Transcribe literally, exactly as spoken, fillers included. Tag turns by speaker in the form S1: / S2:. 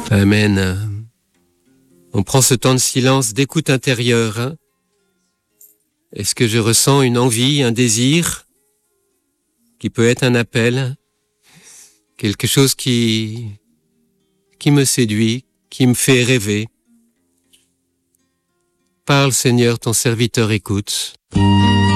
S1: Amen. On prend ce temps de silence, d'écoute intérieure. Hein? Est-ce que je ressens une envie, un désir qui peut être un appel, quelque chose qui, qui me séduit, qui me fait rêver? Parle, Seigneur, ton serviteur écoute.